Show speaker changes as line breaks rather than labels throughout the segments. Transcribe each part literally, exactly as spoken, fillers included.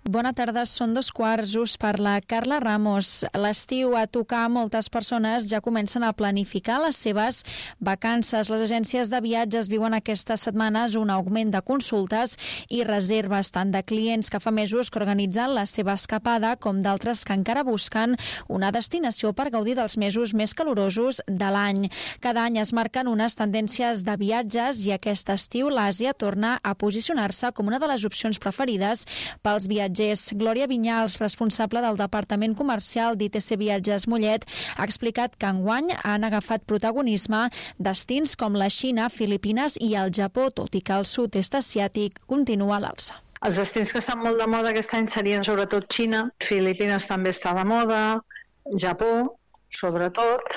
Bona tarda, són dos quarts, us parla Carla Ramos. L'estiu a tocar, moltes persones ja comencen a planificar les seves vacances. Les agències de viatges viuen aquestes setmanes un augment de consultes i reserves tant de clients que fa mesos que organitzen la seva escapada com d'altres que encara busquen una destinació per gaudir dels mesos més calorosos de l'any. Cada any es marquen unes tendències de viatges i aquest estiu l'Àsia torna a posicionar-se com una de les opcions preferides pels viatgers. Glòria Vinyals, responsable del Departament Comercial d'I T C Viatges Mollet, ha explicat que enguany han agafat protagonisme destins com la Xina, Filipines i el Japó, tot i que el sud-est asiàtic continua a l'alça.
Els destins que estan molt de moda aquest any serien sobretot Xina, Filipines també està de moda, Japó, sobretot,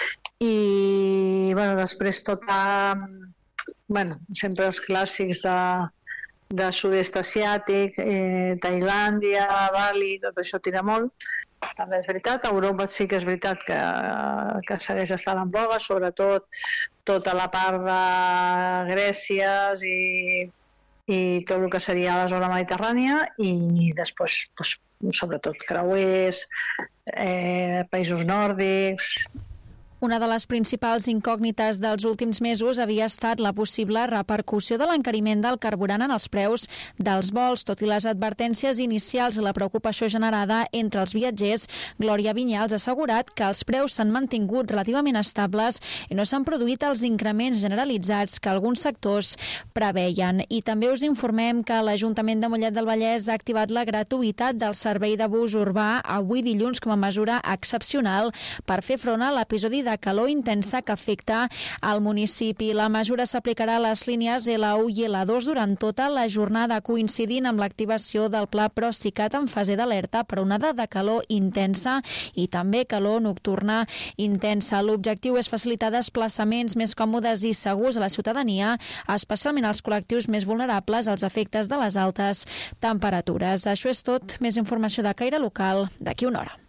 i bueno, després tota, bueno, sempre els clàssics de de sud-est asiàtic, eh, Tailàndia, Bali, tot això tira molt. També és veritat, a Europa sí que és veritat que, que segueix estant en boga, sobretot tota la part de Grècia i, i tot el que seria la zona mediterrània, i després, doncs, sobretot creuers, eh, països nòrdics.
Una de les principals incògnites dels últims mesos havia estat la possible repercussió de l'encariment del carburant en els preus dels vols. Tot i les advertències inicials i la preocupació generada entre els viatgers, Glòria Vinyals ha assegurat que els preus s'han mantingut relativament estables i no s'han produït els increments generalitzats que alguns sectors preveien. I també us informem que l'Ajuntament de Mollet del Vallès ha activat la gratuïtat del servei de bus urbà avui dilluns com a mesura excepcional per fer front a l'episodi de calor intensa que afecta al municipi. La mesura s'aplicarà a les línies L u i L dos durant tota la jornada, coincidint amb l'activació del Pla Procicat en fase d'alerta per onada de calor intensa i també calor nocturna intensa. L'objectiu és facilitar desplaçaments més còmodes i segurs a la ciutadania, especialment als col·lectius més vulnerables als efectes de les altes temperatures. Això és tot. Més informació de caire local d'aquí una hora.